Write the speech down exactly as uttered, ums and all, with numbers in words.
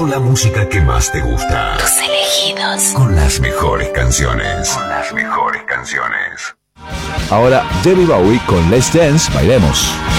Con la música que más te gusta. Tus elegidos. Con las mejores canciones. Con las mejores canciones. Ahora David Bowie con Let's Dance, bailemos.